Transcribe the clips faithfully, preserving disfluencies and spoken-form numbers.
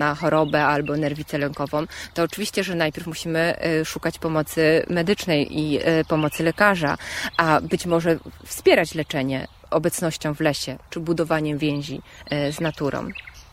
na chorobę albo nerwicę lękową, to oczywiście, że najpierw musimy szukać pomocy medycznej i pomocy lekarza, a być może wspierać leczenie obecnością w lesie czy budowaniem więzi z naturą.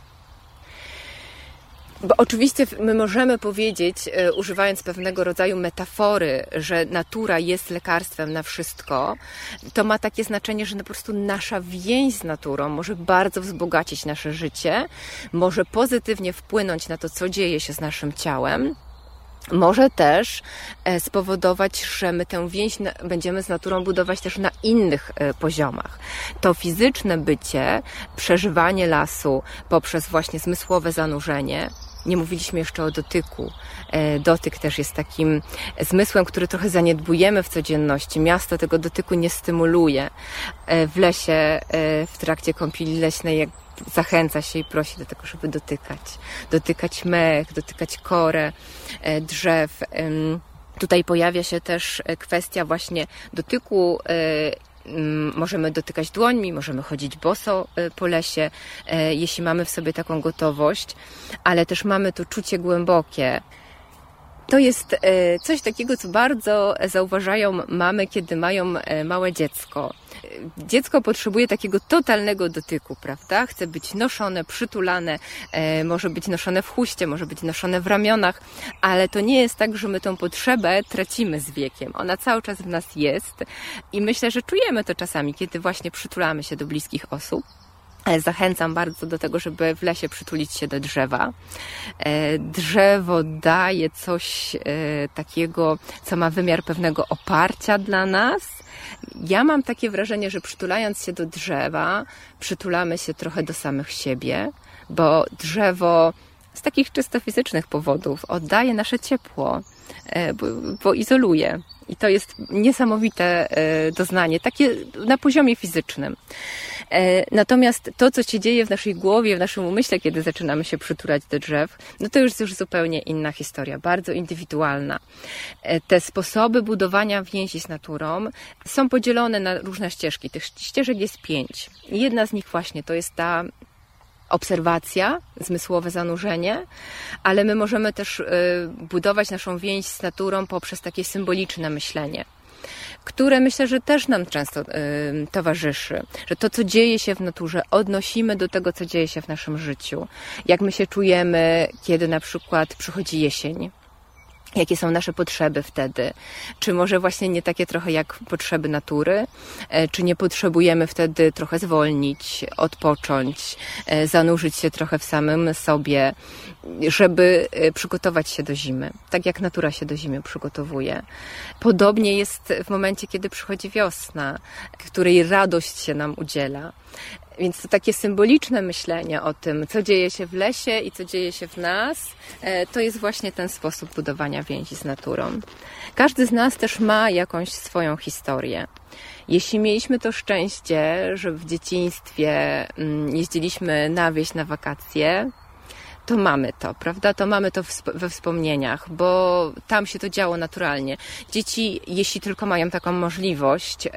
Bo oczywiście my możemy powiedzieć, używając pewnego rodzaju metafory, że natura jest lekarstwem na wszystko. To ma takie znaczenie, że po prostu nasza więź z naturą może bardzo wzbogacić nasze życie, może pozytywnie wpłynąć na to, co dzieje się z naszym ciałem. Może też spowodować, że my tę więź będziemy z naturą budować też na innych poziomach. To fizyczne bycie, przeżywanie lasu poprzez właśnie zmysłowe zanurzenie. Nie mówiliśmy jeszcze o dotyku. Dotyk też jest takim zmysłem, który trochę zaniedbujemy w codzienności. Miasto tego dotyku nie stymuluje. W lesie, w trakcie kąpieli leśnej, jak zachęca się i prosi do tego, żeby dotykać. Dotykać mech, dotykać korę drzew. Tutaj pojawia się też kwestia właśnie dotyku. Możemy dotykać dłońmi, możemy chodzić boso po lesie, jeśli mamy w sobie taką gotowość, ale też mamy to czucie głębokie. To jest coś takiego, co bardzo zauważają mamy, kiedy mają małe dziecko. Dziecko potrzebuje takiego totalnego dotyku, prawda? Chce być noszone, przytulane, może być noszone w chuście, może być noszone w ramionach, ale to nie jest tak, że my tą potrzebę tracimy z wiekiem. Ona cały czas w nas jest i myślę, że czujemy to czasami, kiedy właśnie przytulamy się do bliskich osób. Zachęcam bardzo do tego, żeby w lesie przytulić się do drzewa. Drzewo daje coś takiego, co ma wymiar pewnego oparcia dla nas. Ja mam takie wrażenie, że przytulając się do drzewa, przytulamy się trochę do samych siebie, bo drzewo z takich czysto fizycznych powodów oddaje nasze ciepło, bo, bo izoluje. I to jest niesamowite doznanie, takie na poziomie fizycznym. Natomiast to, co się dzieje w naszej głowie, w naszym umyśle, kiedy zaczynamy się przytulać do drzew, no to już już zupełnie inna historia, bardzo indywidualna. Te sposoby budowania więzi z naturą są podzielone na różne ścieżki. Tych ścieżek jest pięć. Jedna z nich właśnie to jest ta obserwacja, zmysłowe zanurzenie, ale my możemy też budować naszą więź z naturą poprzez takie symboliczne myślenie, które myślę, że też nam często y, towarzyszy, że to, co dzieje się w naturze, odnosimy do tego, co dzieje się w naszym życiu. Jak my się czujemy, kiedy na przykład przychodzi jesień, jakie są nasze potrzeby wtedy, czy może właśnie nie takie trochę jak potrzeby natury, czy nie potrzebujemy wtedy trochę zwolnić, odpocząć, zanurzyć się trochę w samym sobie, żeby przygotować się do zimy, tak jak natura się do zimy przygotowuje. Podobnie jest w momencie, kiedy przychodzi wiosna, której radość się nam udziela. Więc to takie symboliczne myślenie o tym, co dzieje się w lesie i co dzieje się w nas, to jest właśnie ten sposób budowania więzi z naturą. Każdy z nas też ma jakąś swoją historię. Jeśli mieliśmy to szczęście, że w dzieciństwie jeździliśmy na wieś na wakacje, to mamy to, prawda? To mamy to we wspomnieniach, bo tam się to działo naturalnie. Dzieci, jeśli tylko mają taką możliwość,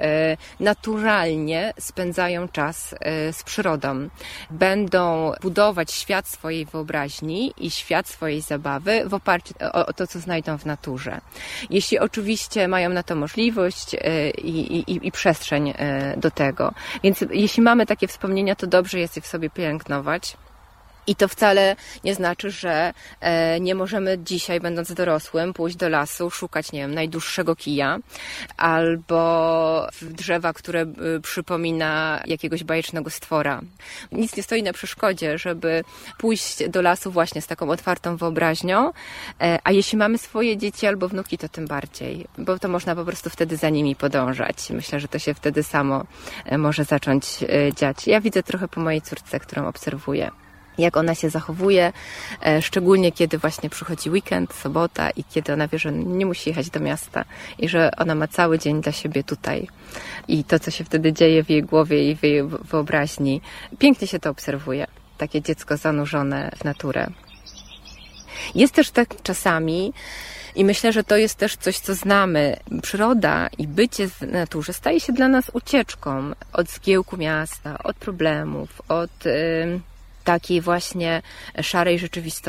naturalnie spędzają czas z przyrodą. Będą budować świat swojej wyobraźni i świat swojej zabawy w oparciu o to, co znajdą w naturze. Jeśli oczywiście mają na to możliwość i, i, i przestrzeń do tego. Więc jeśli mamy takie wspomnienia, to dobrze jest je w sobie pielęgnować. I to wcale nie znaczy, że nie możemy dzisiaj, będąc dorosłym, pójść do lasu, szukać, nie wiem, najdłuższego kija albo drzewa, które przypomina jakiegoś bajecznego stwora. Nic nie stoi na przeszkodzie, żeby pójść do lasu właśnie z taką otwartą wyobraźnią, a jeśli mamy swoje dzieci albo wnuki, to tym bardziej, bo to można po prostu wtedy za nimi podążać. Myślę, że to się wtedy samo może zacząć dziać. Ja widzę trochę po mojej córce, którą obserwuję, jak ona się zachowuje, szczególnie kiedy właśnie przychodzi weekend, sobota i kiedy ona wie, że nie musi jechać do miasta i że ona ma cały dzień dla siebie tutaj. I to, co się wtedy dzieje w jej głowie i w jej wyobraźni, pięknie się to obserwuje. Takie dziecko zanurzone w naturę. Jest też tak czasami, i myślę, że to jest też coś, co znamy. Przyroda i bycie w naturze staje się dla nas ucieczką od zgiełku miasta, od problemów, od... Yy, takiej właśnie szarej rzeczywistości.